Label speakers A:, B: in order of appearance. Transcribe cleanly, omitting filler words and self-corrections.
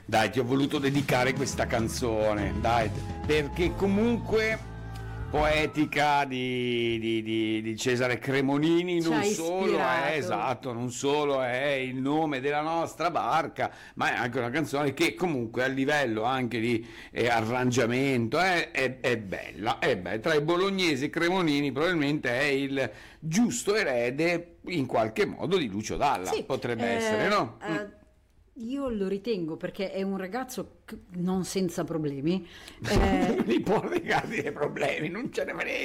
A: Dai, ti ho voluto dedicare questa canzone, dai, perché comunque poetica di Cesare Cremonini
B: Ci
A: non
B: ha
A: solo è,
B: ispirato.
A: esatto, non solo è il nome della nostra barca, ma è anche una canzone che comunque a livello anche di arrangiamento è bella, è bella. Tra i bolognesi Cremonini probabilmente è il giusto erede in qualche modo di Lucio Dalla,
B: Sì,
A: potrebbe essere, no?
B: io lo ritengo perché è un ragazzo non senza problemi.
A: Li può legare dei problemi, non ce ne frega.